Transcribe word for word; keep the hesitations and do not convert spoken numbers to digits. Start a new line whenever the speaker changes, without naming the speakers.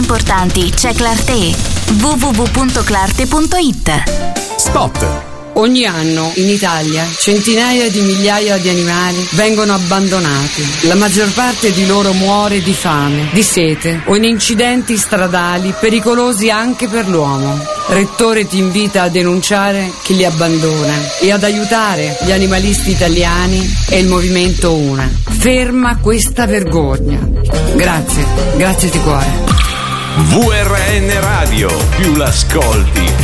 importanti c'è Clarté. w w w punto clarté punto it.
Spot.
Ogni anno in Italia centinaia di migliaia di animali vengono abbandonati. La maggior parte di loro muore di fame, di sete o in incidenti stradali pericolosi anche per l'uomo. Rettore ti invita a denunciare chi li abbandona e ad aiutare gli animalisti italiani e il movimento Una. Ferma questa vergogna. Grazie, grazie di cuore.
V R N Radio, più l'ascolti,